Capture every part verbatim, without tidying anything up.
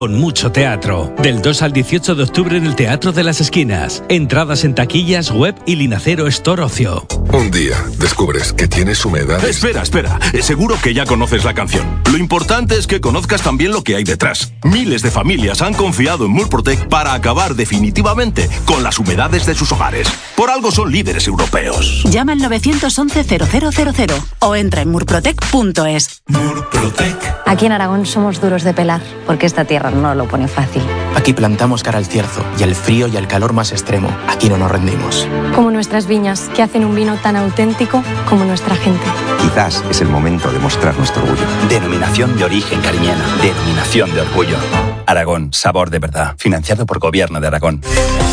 Con mucho teatro. Del dos al dieciocho de octubre en el Teatro de las Esquinas. Entradas en taquillas, web y Linacero Store Ocio. Un día descubres que tienes humedad. Espera, espera. Seguro que ya conoces la canción. Lo importante es que conozcas también lo que hay detrás. Miles de familias han confiado en Murprotec para acabar definitivamente con las humedades de sus hogares. Por algo son líderes europeos. Llama al nueve once cero cero cero cero o entra en murprotec punto es. Murprotec. Aquí en Aragón somos duros de pelar, porque esta tierra no lo pone fácil. Aquí plantamos cara al cierzo y al frío y al calor más extremo. Aquí no nos rendimos. Como nuestras viñas, que hacen un vino tan auténtico como nuestra gente. Quizás es el momento de mostrar nuestro orgullo. Denominación de origen cariñena. Denominación de orgullo. Aragón, sabor de verdad. Financiado por Gobierno de Aragón.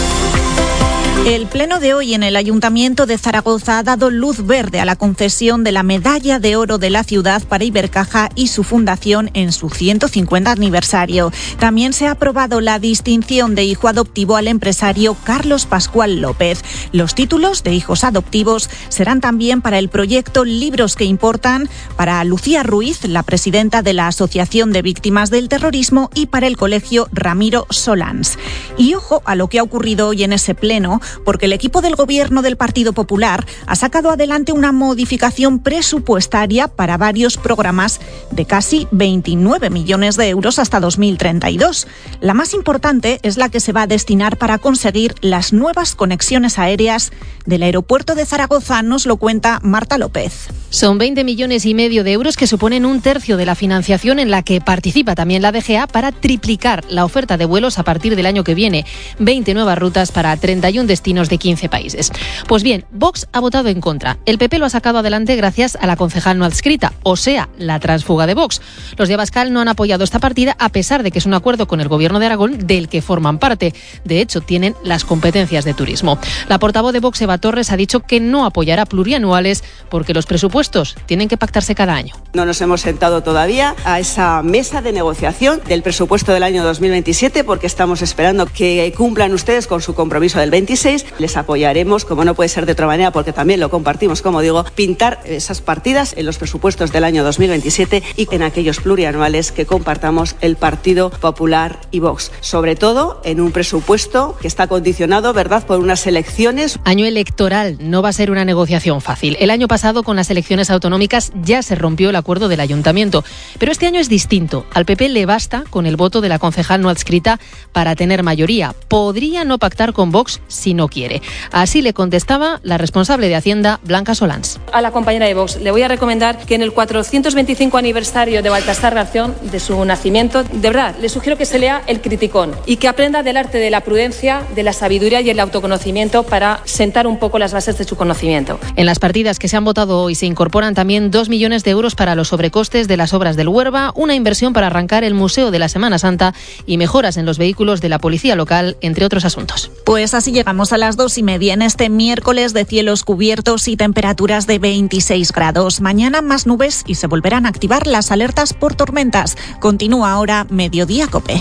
El pleno de hoy en el Ayuntamiento de Zaragoza ha dado luz verde a la concesión de la Medalla de Oro de la Ciudad para Ibercaja y su fundación en su ciento cincuenta aniversario. También se ha aprobado la distinción de hijo adoptivo al empresario Carlos Pascual López. Los títulos de hijos adoptivos serán también para el proyecto Libros que Importan, para Lucía Ruiz, la presidenta de la Asociación de Víctimas del Terrorismo, y para el Colegio Ramiro Solans. Y ojo a lo que ha ocurrido hoy en ese pleno, porque el equipo del Gobierno del Partido Popular ha sacado adelante una modificación presupuestaria para varios programas de casi veintinueve millones de euros hasta dos mil treinta y dos. La más importante es la que se va a destinar para conseguir las nuevas conexiones aéreas del aeropuerto de Zaragoza. Nos lo cuenta Marta López. Son veinte millones y medio de euros que suponen un tercio de la financiación en la que participa también la D G A para triplicar la oferta de vuelos a partir del año que viene. veinte nuevas rutas para treinta y uno destinos de quince países. Pues bien, Vox ha votado en contra. El P P lo ha sacado adelante gracias a la concejal no adscrita, o sea, la tránsfuga de Vox. Los de Abascal no han apoyado esta partida a pesar de que es un acuerdo con el Gobierno de Aragón del que forman parte. De hecho, tienen las competencias de turismo. La portavoz de Vox, Eva Torres, ha dicho que no apoyará plurianuales porque los presupuestos tienen que pactarse cada año. No nos hemos sentado todavía a esa mesa de negociación del presupuesto del año dos mil veintisiete porque estamos esperando que cumplan ustedes con su compromiso del veintiséis. Les apoyaremos, como no puede ser de otra manera, porque también lo compartimos, como digo, pintar esas partidas en los presupuestos del año dos mil veintisiete y en aquellos plurianuales que compartamos el Partido Popular y Vox. Sobre todo en un presupuesto que está condicionado, ¿verdad?, por unas elecciones. Año electoral, no va a ser una negociación fácil. El año pasado, con las elecciones autonómicas, ya se rompió el acuerdo del ayuntamiento. Pero este año es distinto. Al P P le basta con el voto de la concejal no adscrita para tener mayoría. Podría no pactar con Vox si no quiere. Así le contestaba la responsable de Hacienda, Blanca Solans. A la compañera de Vox le voy a recomendar que en el cuatrocientos veinticinco aniversario de Baltasar Garzón, de su nacimiento, de verdad, le sugiero que se lea El Criticón y que aprenda del arte de la prudencia, de la sabiduría y el autoconocimiento para sentar un poco las bases de su conocimiento. En las partidas que se han votado hoy se incorporan también dos millones de euros para los sobrecostes de las obras del Huerva, una inversión para arrancar el Museo de la Semana Santa y mejoras en los vehículos de la policía local, entre otros asuntos. Pues así llegamos a las dos y media en este miércoles de cielos cubiertos y temperaturas de veintiséis grados. Mañana más nubes y se volverán a activar las alertas por tormentas. Continúa ahora Mediodía COPE.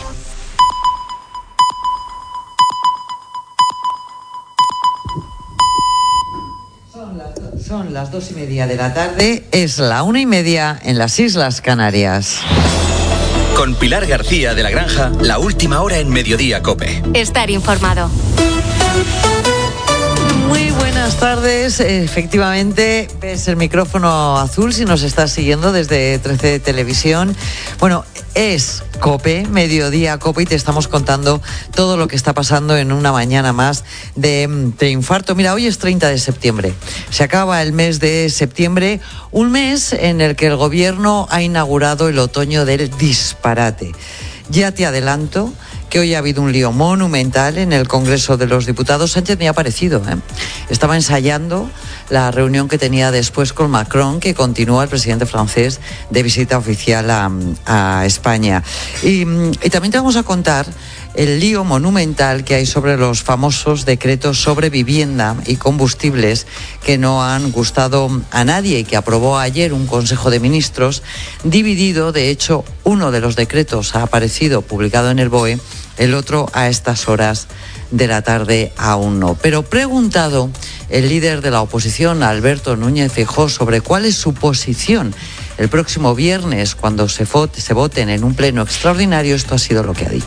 Son las dos y media de la tarde, es la una y media en las Islas Canarias. Con Pilar García de la Granja, la última hora en Mediodía COPE. Estar informado. Muy buenas tardes. Efectivamente, ves el micrófono azul si nos estás siguiendo desde trece Televisión. Bueno, es COPE, Mediodía COPE, y te estamos contando todo lo que está pasando en una mañana más de, de infarto. Mira, hoy es treinta de septiembre. Se acaba el mes de septiembre, un mes en el que el Gobierno ha inaugurado el otoño del disparate. Ya te adelanto que hoy ha habido un lío monumental en el Congreso de los Diputados. Sánchez me ha parecido, ¿eh? Estaba ensayando la reunión que tenía después con Macron, que continúa el presidente francés de visita oficial a, a España. Y, y también te vamos a contar el lío monumental que hay sobre los famosos decretos sobre vivienda y combustibles que no han gustado a nadie y que aprobó ayer un Consejo de Ministros dividido. De hecho, uno de los decretos ha aparecido publicado en el B O E, el otro a estas horas de la tarde aún no. Pero preguntado el líder de la oposición, Alberto Núñez Feijóo, sobre cuál es su posición el próximo viernes, cuando se vote, se voten en un pleno extraordinario, esto ha sido lo que ha dicho.